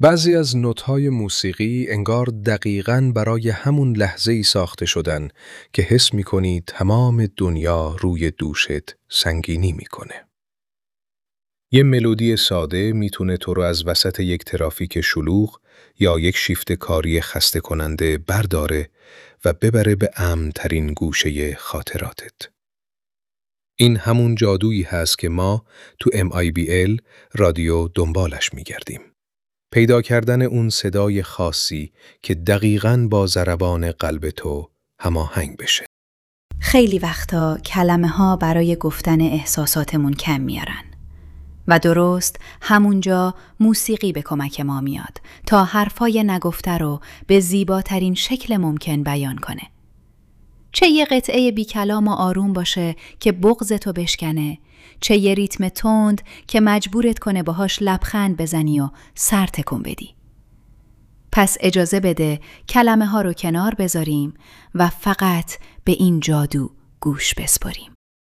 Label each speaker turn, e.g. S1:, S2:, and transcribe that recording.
S1: بعضی از نوت‌های موسیقی انگار دقیقاً برای همون لحظه‌ای ساخته شدن که حس می‌کنی تمام دنیا روی دوشت سنگینی می‌کنه. یه ملودی ساده میتونه تو رو از وسط یک ترافیک شلوغ یا یک شیفت کاری خسته کننده برداره و ببره به امن‌ترین گوشه خاطراتت. این همون جادویی هست که ما تو MIBL رادیو دنبالش می‌گردیم. پیدا کردن اون صدای خاصی که دقیقاً با ضربان قلب تو هماهنگ بشه.
S2: خیلی وقتا کلمه‌ها برای گفتن احساساتمون کم میارن و درست همونجا موسیقی به کمک ما میاد تا حرفای نگفته رو به زیباترین شکل ممکن بیان کنه. چه یه قطعه بی کلام و آروم باشه که بغضتو بشکنه، چه یه ریتم تند که مجبورت کنه باهاش لبخند بزنی و سر تکون بدی. پس اجازه بده کلمه ها رو کنار بذاریم و فقط به این جادو گوش بسپاریم.